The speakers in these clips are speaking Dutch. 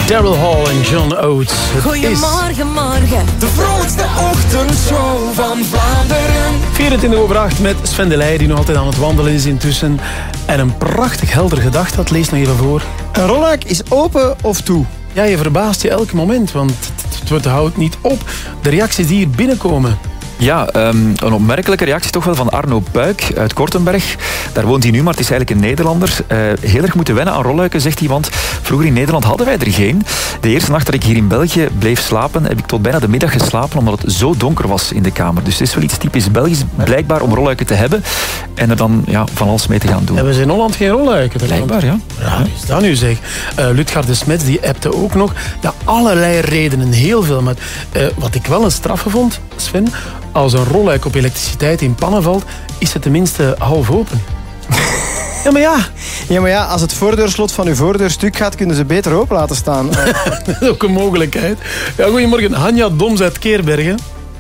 Daryl Hall en John Oates. Goedemorgen, morgen. De vrolijkste ochtendshow van Vlaanderen. 24:08 met Sven de Leijer, die nog altijd aan het wandelen is intussen. En een prachtig helder gedacht had. Lees nog even voor. Een rolluik is open of toe? Ja, je verbaast je elk moment, want het houdt niet op. De reacties die hier binnenkomen. Ja, een opmerkelijke reactie toch wel van Arno Puik uit Kortenberg. Daar woont hij nu, maar het is eigenlijk een Nederlander. Heel erg moeten wennen aan rolluiken, zegt hij, want vroeger in Nederland hadden wij er geen. De eerste nacht dat ik hier in België bleef slapen, heb ik tot bijna de middag geslapen, omdat het zo donker was in de kamer. Dus het is wel iets typisch Belgisch, blijkbaar, om rolluiken te hebben en er dan van alles mee te gaan doen. Hebben ze in Holland geen rolluiken? Blijkbaar, ja. Ja, is dat nu zeg. Ludgard de Smets, die appte ook nog. Ja, allerlei redenen, heel veel. Maar wat ik wel een straffe vond, Sven, als een rolluik op elektriciteit in pannen valt, is het tenminste half open. Ja, maar ja. Ja, maar ja, als het voordeurslot van uw voordeur stuk gaat, kunnen ze beter open laten staan. Dat is ook een mogelijkheid. Ja, goedemorgen. Hanja Doms uit Keerbergen.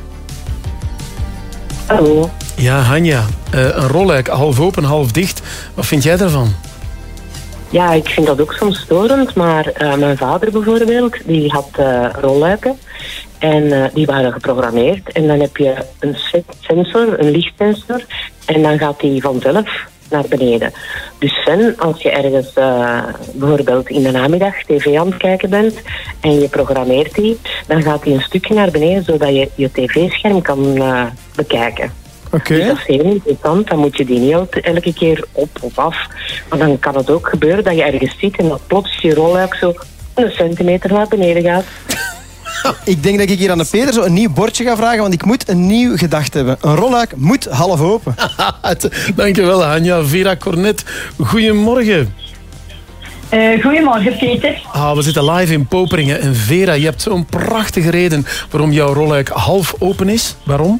Hallo. Ja, Hanja. Een rolluik, half open, half dicht. Wat vind jij daarvan? Ja, ik vind dat ook soms storend, maar mijn vader bijvoorbeeld, die had rolluiken. En die waren geprogrammeerd. En dan heb je een sensor, een lichtsensor. En dan gaat die vanzelf naar beneden. Dus Sven, als je ergens bijvoorbeeld in de namiddag tv aan het kijken bent en je programmeert die, dan gaat die een stukje naar beneden zodat je je tv-scherm kan bekijken. Okay. Dus dat is heel interessant. Dan moet je die niet elke keer op of af. Maar dan kan het ook gebeuren dat je ergens zit en dat plots je rolluik zo een centimeter naar beneden gaat. Ik denk dat ik hier aan de Peter zo een nieuw bordje ga vragen, want ik moet een nieuw gedacht hebben. Een rolluik moet half open. Dankjewel, Hanja. Vera Cornet, goedemorgen. Goedemorgen, Peter. We zitten live in Poperingen. En Vera, je hebt zo'n prachtige reden waarom jouw rolluik half open is. Waarom?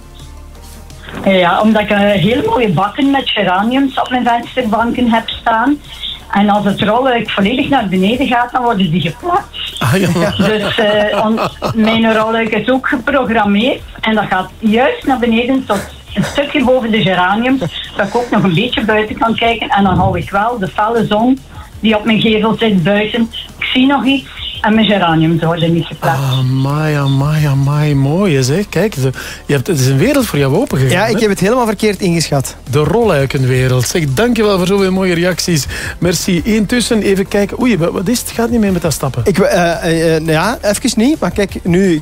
Ja, omdat ik een hele mooie bakken met geraniums op mijn vensterbanken heb staan. En als het rolluik volledig naar beneden gaat, dan worden die geplakt. Dus mijn rolluik is ook geprogrammeerd. En dat gaat juist naar beneden tot een stukje boven de geraniums. Dat ik ook nog een beetje buiten kan kijken. En dan hou ik wel de felle zon die op mijn gevel zit buiten. Ik zie nog iets. En mijn geraniums worden niet geplaatst. Amai, mooi zeg. Kijk, het is een wereld voor jou opengegaan. Ja, ik heb het helemaal verkeerd ingeschat. De rolluikenwereld. Zeg, dankjewel voor zoveel mooie reacties. Merci. Intussen even kijken. Oei, wat is het? Gaat niet meer met dat stappen? Ja, even niet. Maar kijk, nu...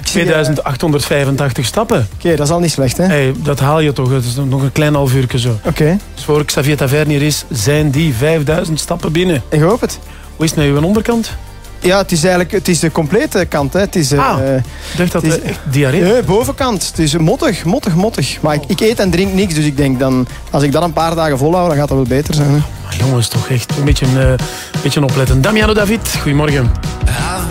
2885 stappen. Oké, dat is al niet slecht, hè? Hey, dat haal je toch. Het is nog een klein half uurtje zo. Oké. Dus voor Xavier Tavernier is, zijn die 5000 stappen binnen. Ik hoop het. Hoe is het met uw onderkant? Ja, het is de complete kant. Hè. Het is, ik dacht dat het echt diarree. Nee, bovenkant. Het is mottig. Maar ik eet en drink niks, dus ik denk dan, als ik dat een paar dagen volhoud, dan gaat dat wel beter zijn. Hè. Maar jongens, toch echt een beetje opletten. Damiano David, goedemorgen.